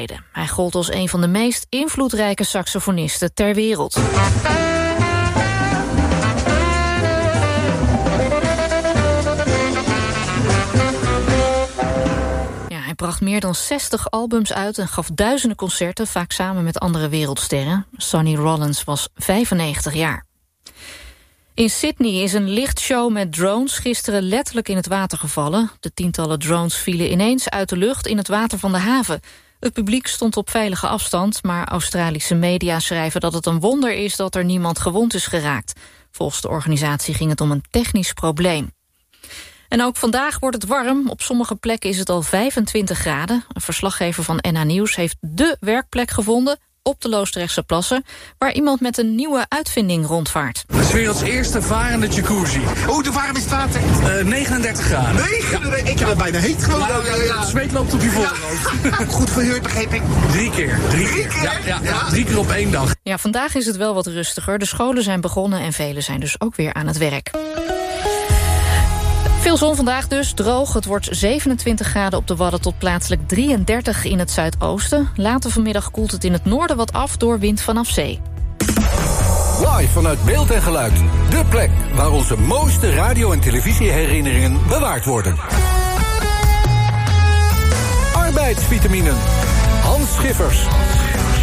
overleden. Hij gold als een van de meest invloedrijke saxofonisten ter wereld. Hij bracht meer dan 60 albums uit en gaf duizenden concerten, vaak samen met andere wereldsterren. Sonny Rollins was 95 jaar. In Sydney is een lichtshow met drones gisteren letterlijk in het water gevallen. De tientallen drones vielen ineens uit de lucht in het water van de haven. Het publiek stond op veilige afstand, maar Australische media schrijven dat het een wonder is dat er niemand gewond is geraakt. Volgens de organisatie ging het om een technisch probleem. En ook vandaag wordt het warm. Op sommige plekken is het al 25 graden. Een verslaggever van NH Nieuws heeft dé werkplek gevonden op de Loosdrechtse plassen, waar iemand met een nieuwe uitvinding rondvaart. Het is werelds eerste varende jacuzzi. Hoe warm is het water? 39 graden. 39? Ik heb het bijna heet gewoon. Het zweet loopt op je voorhoofd. Goed verhuurd, begreep ik. 3 keer. 3 keer op 1 dag. Ja, vandaag is het wel wat rustiger. De scholen zijn begonnen en velen zijn dus ook weer aan het werk. Veel zon vandaag dus, droog. Het wordt 27 graden op de Wadden tot plaatselijk 33 in het zuidoosten. Later vanmiddag koelt het in het noorden wat af door wind vanaf zee. Live vanuit Beeld en Geluid. De plek waar onze mooiste radio- en televisieherinneringen bewaard worden. Arbeidsvitaminen. Hans Schiffers.